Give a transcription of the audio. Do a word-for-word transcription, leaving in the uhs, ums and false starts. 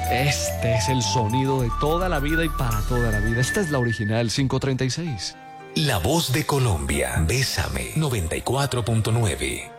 Este es el sonido de toda la vida y para toda la vida. Esta es la original quinientos treinta y seis. La voz de Colombia. Bésame noventa y cuatro punto nueve.